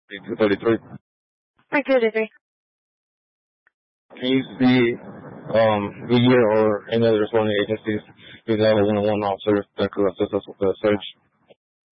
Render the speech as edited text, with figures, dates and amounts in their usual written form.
233. Or 223. Can you see media or any other responding agencies who have a one-on-one officer that could assist us with the search?